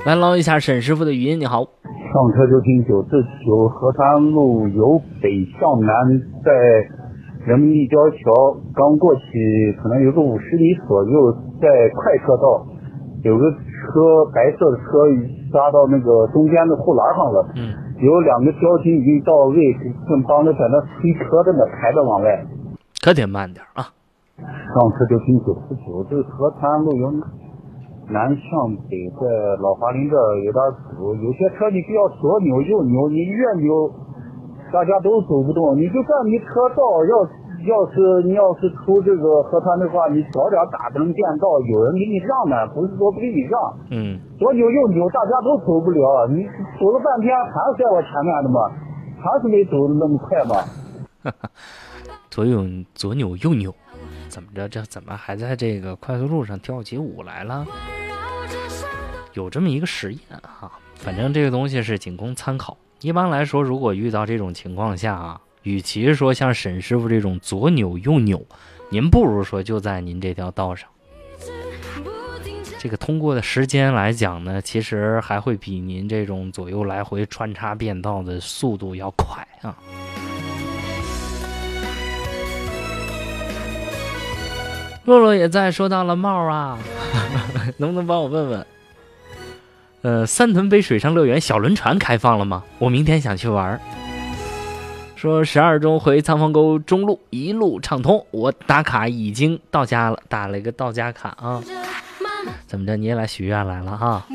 来捞一下沈师傅的语音。你好， 上车就听949河滩路由北向南，在人民立交桥刚过去，可能有个50米左右，在快车道有个车，白色的车扎到那个中间的护栏上了。有2个交警已经到位，正帮着在那推车的呢，抬着往外。 可得慢点啊！ 上车就听949，这个河滩路由南向北，在老华林这儿有点堵，有些车你必要左扭右扭，你越扭大家都走不动。你就算你车道你要是出这个河滩的话，你早点打灯变道，有人给你让呢，不是说不给你让。左扭右扭大家都走不了，你走了半天还是在我前面的嘛，还是没走的那么快嘛。 左扭右扭，怎么着？这怎么还在这个快速路上跳起舞来了？有这么一个实验啊，反正这个东西是仅供参考。一般来说，如果遇到这种情况下啊，与其说像沈师傅这种左扭右扭，您不如说就在您这条道上。这个通过的时间来讲呢，其实还会比您这种左右来回穿插变道的速度要快啊。洛洛也在，说到了帽啊，能不能帮我问问三屯北水上乐园小轮船开放了吗？我明天想去玩。说12中回仓房沟中路一路畅通，我打卡已经到家了，打了一个到家卡啊。怎么着，你也来许愿来了哈？